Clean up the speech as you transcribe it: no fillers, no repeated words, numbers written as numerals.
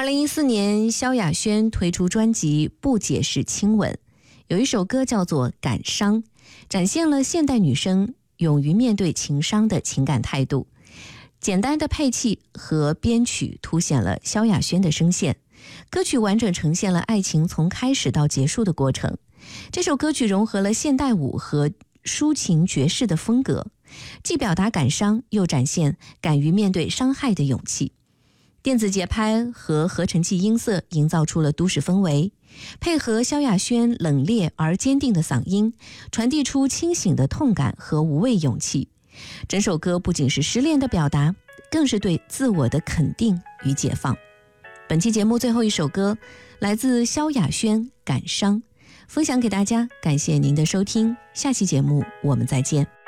2014年，萧亚轩推出专辑《不解释亲吻》，有一首歌叫做《感伤》，展现了现代女生勇于面对情伤的情感态度。简单的配器和编曲凸显了萧亚轩的声线，歌曲完整呈现了爱情从开始到结束的过程。这首歌曲融合了现代舞和抒情爵士的风格，既表达感伤，又展现敢于面对伤害的勇气。电子节拍和合成器音色营造出了都市氛围，配合萧亚轩冷冽而坚定的嗓音，传递出清醒的痛感和无畏勇气。整首歌不仅是失恋的表达，更是对自我的肯定与解放。本期节目最后一首歌来自萧亚轩《感伤》，分享给大家，感谢您的收听，下期节目我们再见。